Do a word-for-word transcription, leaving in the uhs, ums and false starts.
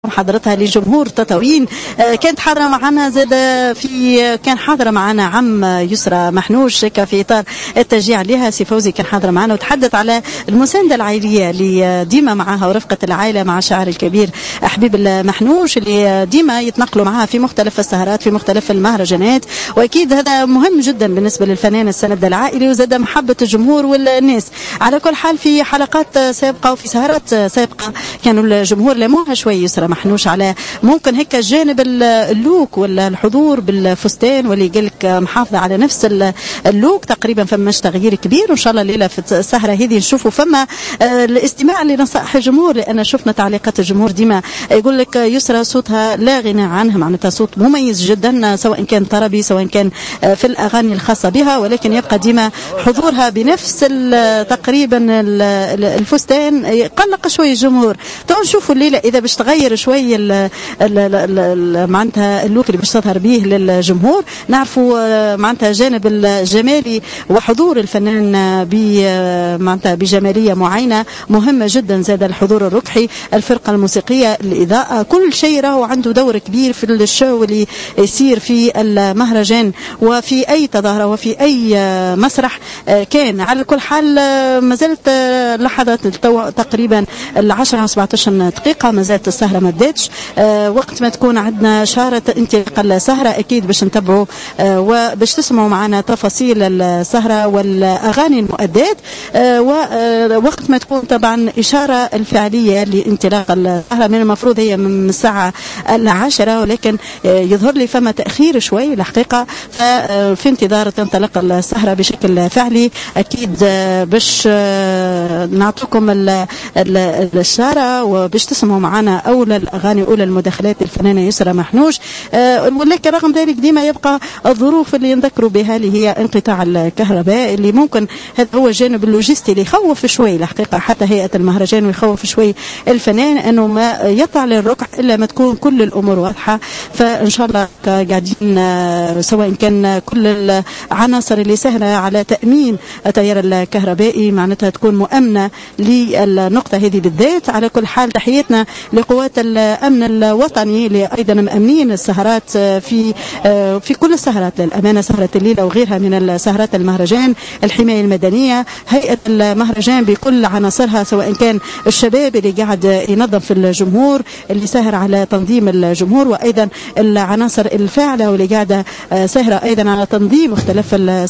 حضرتها لجمهور تطاوين. كانت حاضرة معنا زاد في كان حاضرة معنا عم يسرى محنوش في إطار التشجيع لها. سي فوزي كان حاضر معنا وتحدث على المساندة العائلية اللي ديما معها ورفقة العائلة مع الشاعر الكبير حبيب المحنوش اللي ديما يتنقلوا معها في مختلف السهرات في مختلف المهرجانات، وأكيد هذا مهم جدا بالنسبة للفنان السند العائلي وزاد محبة الجمهور والناس. على كل حال في حلقات سابقة وفي سهرات سابقة كانوا الجمهور لموها شوي يسرى محنوش على ممكن هيك جانب اللوك ولا الحضور بالفستان، واللي قال لك محافظة على نفس اللوك تقريبا، فماش تغيير كبير. وإن شاء الله الليلة في السهرة هذه نشوفوا فما الاستماع لنصائح الجمهور، لأن شفنا تعليقات الجمهور ديما يقول لك يسرى صوتها لا غنى عنه، معناتها صوت مميز جدا سواء كان طربي سواء كان في الأغاني الخاصة بها، ولكن يبقى ديما حضورها بنفس تقريبا الفستان يقلق شوي الجمهور. تو نشوفوا الليلة إذا باش تغير شوي معناتها اللوك اللي باش تظهر به للجمهور. نعرفوا معناتها جانب الجمالي وحضور الفنان ب معناتها بجمالية معينة مهمة جدا، زاد الحضور الركحي، الفرقة الموسيقية، الإضاءة، كل شيء راهو عنده دور كبير في الشو اللي يصير في المهرجان وفي أي تظاهرة وفي أي مسرح كان. على كل حال ما زالت لحظات تقريبا العشرة وسبعة عشر دقيقة، ما زالت السهرة ما بداتش. أه وقت ما تكون عندنا شارة انطلاق السهرة أكيد باش نتبعوا أه وباش تسمعوا معنا تفاصيل السهرة والأغاني المؤدات. أه ووقت ما تكون طبعا إشارة الفعلية لانطلاق السهرة من المفروض هي من الساعة العاشرة، ولكن أه يظهر لي فما تأخير شوي الحقيقة، ففي انتظار تنطلق السهرة بشكل فعلي أكيد أه باش أه نعطيكم الشارة وباش تسمعوا معنا أولى الأغاني أولى المداخلات الفنانة يسرى محنوش. أه ولكن رغم ذلك ديما يبقى الظروف اللي نذكروا بها اللي هي انقطاع الكهرباء، اللي ممكن هذا هو الجانب اللوجستي اللي يخوف شوي الحقيقة حتى هيئة المهرجان، ويخوف شوي الفنان أنه ما يطلع للركع إلا ما تكون كل الأمور واضحة. فإن شاء الله قاعدين سواء كان كل العناصر اللي سهلة على تأمين التيار الكهربائي معناتها تكون مؤمنة للنقطة هذه بالذات. على كل حال تحياتنا لقوات الأمن الوطني اللي أيضا مأمنين السهرات في في كل السهرات للأمانة، سهرة الليلة وغيرها من السهرات المهرجان، الحماية المدنية، هيئة المهرجان بكل عناصرها، سواء كان الشباب اللي قاعد ينظم في الجمهور اللي سهر على تنظيم الجمهور، وأيضا العناصر الفاعلة واللي قاعدة سهرة أيضا على تنظيم مختلف